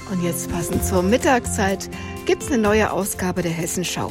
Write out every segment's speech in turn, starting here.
Und jetzt passend zur Mittagszeit gibt's eine neue Ausgabe der Hessenschau.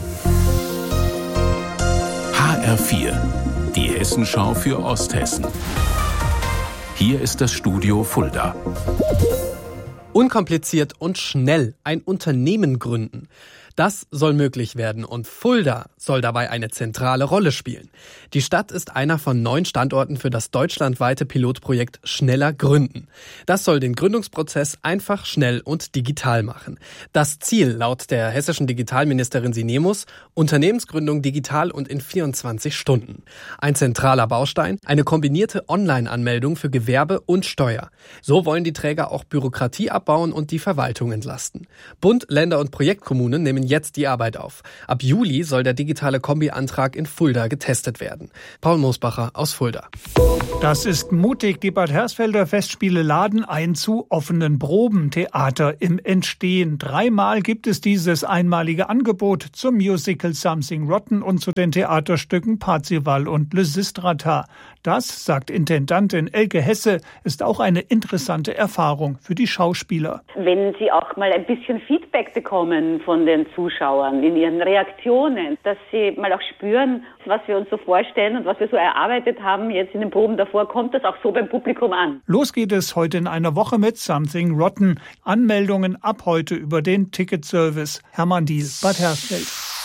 HR4, die Hessenschau für Osthessen. Hier ist das Studio Fulda. Unkompliziert und schnell ein Unternehmen gründen. Das soll möglich werden und Fulda soll dabei eine zentrale Rolle spielen. Die Stadt ist einer von 9 Standorten für das deutschlandweite Pilotprojekt Schneller Gründen. Das soll den Gründungsprozess einfach, schnell und digital machen. Das Ziel laut der hessischen Digitalministerin Sinemus: Unternehmensgründung digital und in 24 Stunden. Ein zentraler Baustein: eine kombinierte Online-Anmeldung für Gewerbe und Steuer. So wollen die Träger auch Bürokratie abbauen und die Verwaltung entlasten. Bund, Länder und Projektkommunen nehmen jetzt die Arbeit auf. Ab Juli soll der digitale Kombi-Antrag in Fulda getestet werden. Paul Mosbacher aus Fulda. Das ist mutig. Die Bad Hersfelder Festspiele laden ein zu offenen Probentheater im Entstehen. 3-mal gibt es dieses einmalige Angebot zum Musical Something Rotten und zu den Theaterstücken Parzival und Lysistrata. Das, sagt Intendantin Elke Hesse, ist auch eine interessante Erfahrung für die Schauspieler. Wenn sie auch mal ein bisschen Feedback bekommen von den Zuschauern in ihren Reaktionen, dass sie mal auch spüren, was wir uns so vorstellen und was wir so erarbeitet haben jetzt in den Proben davor, kommt das auch so beim Publikum an. Los geht es heute in einer Woche mit Something Rotten. Anmeldungen ab heute über den Ticketservice. Hermann Diel, Bad Hersfeld.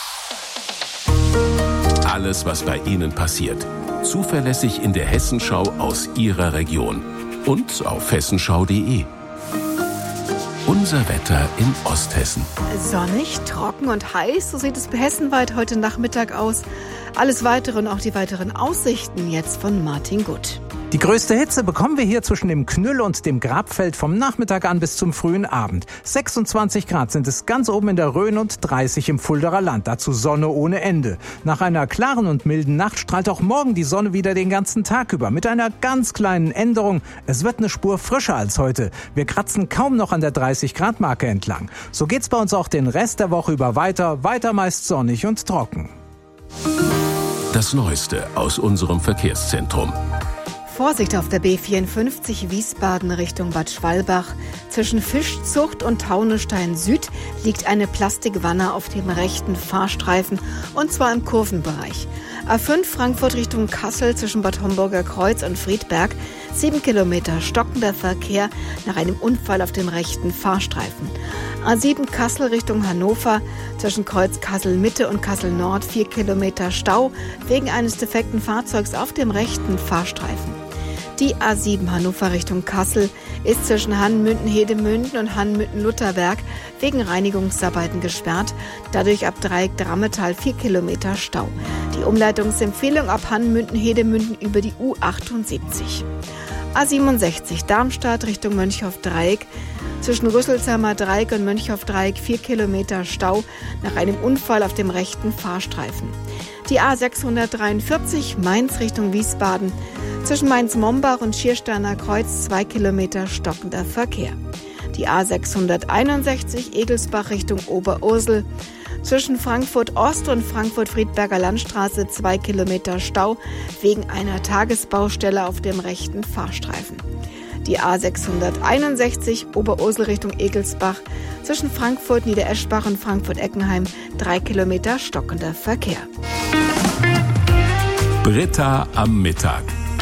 Alles, was bei Ihnen passiert, zuverlässig in der Hessenschau aus Ihrer Region und auf hessenschau.de. Unser Wetter in Osthessen. Sonnig, trocken und heiß, so sieht es hessenweit heute Nachmittag aus. Alles Weitere und auch die weiteren Aussichten jetzt von Martin Gutt. Die größte Hitze bekommen wir hier zwischen dem Knüll und dem Grabfeld vom Nachmittag an bis zum frühen Abend. 26 Grad sind es ganz oben in der Rhön und 30 im Fuldaer Land. Dazu Sonne ohne Ende. Nach einer klaren und milden Nacht strahlt auch morgen die Sonne wieder den ganzen Tag über. Mit einer ganz kleinen Änderung. Es wird eine Spur frischer als heute. Wir kratzen kaum noch an der 30-Grad-Marke entlang. So geht's bei uns auch den Rest der Woche über weiter meist sonnig und trocken. Das Neueste aus unserem Verkehrszentrum. Vorsicht auf der B54 Wiesbaden Richtung Bad Schwalbach. Zwischen Fischzucht und Taunusstein Süd liegt eine Plastikwanne auf dem rechten Fahrstreifen, und zwar im Kurvenbereich. A5 Frankfurt Richtung Kassel zwischen Bad Homburger Kreuz und Friedberg. 7 Kilometer stockender Verkehr nach einem Unfall auf dem rechten Fahrstreifen. A7 Kassel Richtung Hannover zwischen Kreuz Kassel Mitte und Kassel Nord 4 Kilometer Stau wegen eines defekten Fahrzeugs auf dem rechten Fahrstreifen. Die A7 Hannover Richtung Kassel ist zwischen Hannmünden-Hedemünden und Hannmünden-Lutherberg wegen Reinigungsarbeiten gesperrt. Dadurch ab Dreieck Drammetal 4 Kilometer Stau. Die Umleitungsempfehlung ab Hannmünden-Hedemünden über die U78. A67 Darmstadt Richtung Mönchhof-Dreieck. Zwischen Rüsselsheimer Dreieck und Mönchhof-Dreieck 4 Kilometer Stau nach einem Unfall auf dem rechten Fahrstreifen. Die A643 Mainz Richtung Wiesbaden. Zwischen Mainz-Mombach und Schiersteiner Kreuz 2 Kilometer stockender Verkehr. Die A661 Egelsbach Richtung Oberursel. Zwischen Frankfurt Ost und Frankfurt-Friedberger Landstraße 2 Kilometer Stau wegen einer Tagesbaustelle auf dem rechten Fahrstreifen. Die A661 Oberursel Richtung Egelsbach. Zwischen Frankfurt Niedereschbach und Frankfurt-Eckenheim 3 Kilometer stockender Verkehr. Britta am Mittag.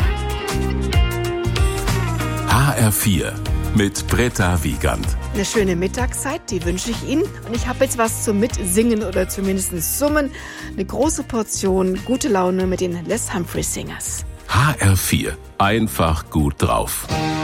HR4 mit Britta Wiegand. Eine schöne Mittagszeit, die wünsche ich Ihnen. Und ich habe jetzt was zum Mitsingen oder zumindest Summen. Eine große Portion gute Laune mit den Les Humphrey Singers. HR4, einfach gut drauf.